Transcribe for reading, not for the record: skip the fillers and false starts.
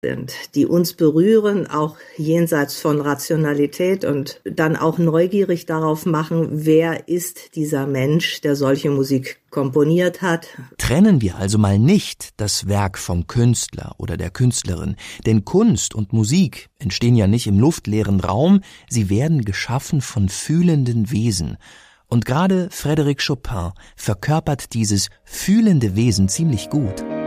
sind, die uns berühren, auch jenseits von Rationalität und dann auch neugierig darauf machen, wer ist dieser Mensch, der solche Musik komponiert hat. Trennen wir also mal nicht das Werk vom Künstler oder der Künstlerin, denn Kunst und Musik entstehen ja nicht im luftleeren Raum, sie werden geschaffen von fühlenden Wesen. Und gerade Frédéric Chopin verkörpert dieses fühlende Wesen ziemlich gut.